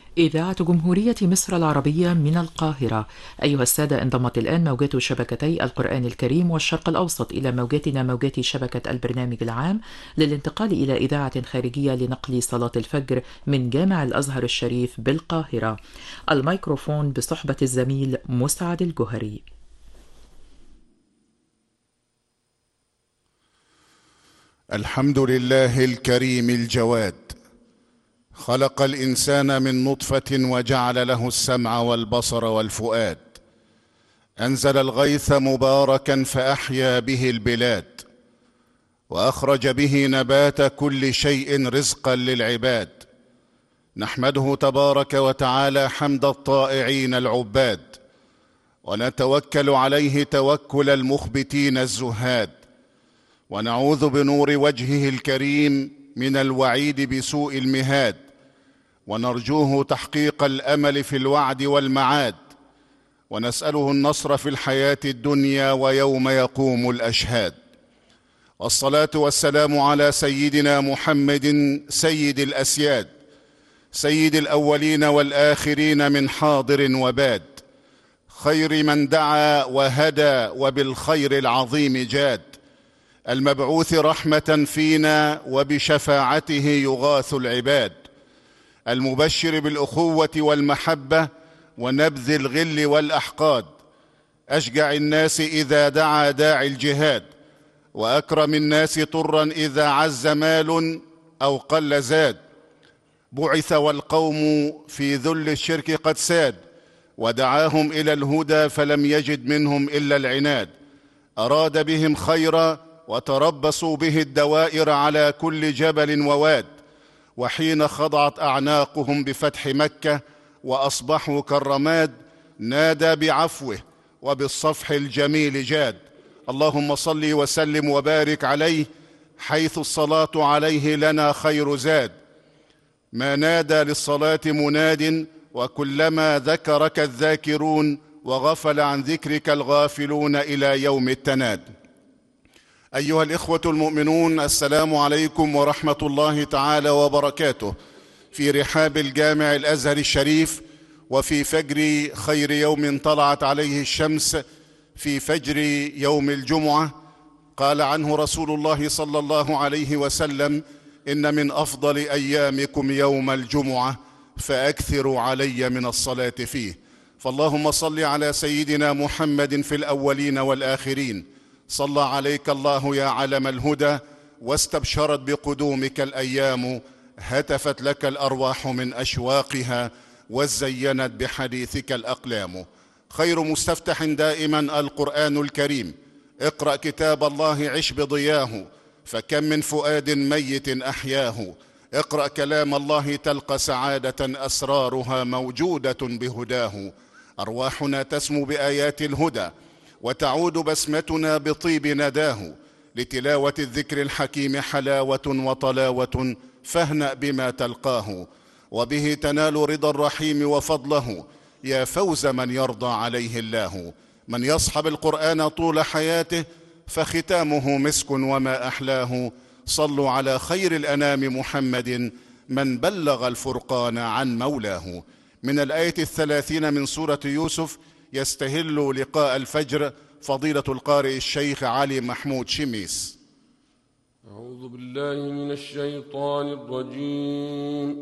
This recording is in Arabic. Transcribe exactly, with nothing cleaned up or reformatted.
إذاعة جمهورية مصر العربية من القاهرة. أيها السادة، انضمت الآن موجات شبكتي القرآن الكريم والشرق الأوسط إلى موجاتنا موجات شبكة البرنامج العام للانتقال إلى إذاعة خارجية لنقل صلاة الفجر من جامع الأزهر الشريف بالقاهرة. الميكروفون بصحبة الزميل مسعد الجهري. الحمد لله الكريم الجواد، خلق الإنسان من نطفة وجعل له السمع والبصر والفؤاد، أنزل الغيث مباركا فأحيا به البلاد، وأخرج به نبات كل شيء رزقا للعباد. نحمده تبارك وتعالى حمد الطائعين العباد، ونتوكل عليه توكل المخبتين الزهاد، ونعوذ بنور وجهه الكريم من الوعيد بسوء المهاد، ونرجوه تحقيق الأمل في الوعد والمعاد، ونسأله النصر في الحياة الدنيا ويوم يقوم الأشهاد. والصلاة والسلام على سيدنا محمد سيد الأسياد، سيد الأولين والآخرين من حاضر وباد، خير من دعا وهدى وبالخير العظيم جاد، المبعوث رحمة فينا وبشفاعته يغاث العباد، المبشر بالأخوة والمحبة ونبذ الغل والأحقاد، أشجع الناس إذا دعا داعي الجهاد، وأكرم الناس طرا إذا عز مال أو قل زاد، بعث والقوم في ذل الشرك قد ساد، ودعاهم إلى الهدى فلم يجد منهم إلا العناد، أراد بهم خيرا وتربصوا به الدوائر على كل جبل وواد، وحين خضعت أعناقهم بفتح مكة وأصبحوا كالرماد، نادى بعفوه وبالصفح الجميل جاد. اللهم صل وسلم وبارك عليه، حيث الصلاة عليه لنا خير زاد. ما نادى للصلاة مناد، وكلما ذكرك الذاكرون، وغفل عن ذكرك الغافلون إلى يوم التناد. أيها الإخوة المؤمنون، السلام عليكم ورحمة الله تعالى وبركاته. في رحاب الجامع الأزهر الشريف، وفي فجر خير يوم طلعت عليه الشمس، في فجر يوم الجمعة، قال عنه رسول الله صلى الله عليه وسلم: إن من أفضل أيامكم يوم الجمعة، فأكثروا علي من الصلاة فيه. فاللهم صل على سيدنا محمد في الأولين والآخرين. صلى عليك الله يا علم الهدى، واستبشرت بقدومك الأيام، هتفت لك الأرواح من أشواقها، وزينت بحديثك الأقلام. خير مستفتح دائما القرآن الكريم، اقرأ كتاب الله عش بضياه، فكم من فؤاد ميت أحياه. اقرأ كلام الله تلقى سعادة أسرارها موجودة بهداه. أرواحنا تسمو بآيات الهدى، وتعود بسمتنا بطيب نداه. لتلاوة الذكر الحكيم حلاوة وطلاوة، فاهنأ بما تلقاه، وبه تنال رضا الرحيم وفضله، يا فوز من يرضى عليه الله. من يصحب القرآن طول حياته، فختامه مسك وما أحلاه. صلوا على خير الأنام محمد، من بلغ الفرقان عن مولاه. من الآية الثلاثين من سورة يوسف يستهل لقاء الفجر فضيلة القارئ الشيخ علي محمود شميس. أعوذ بالله من الشيطان الرجيم.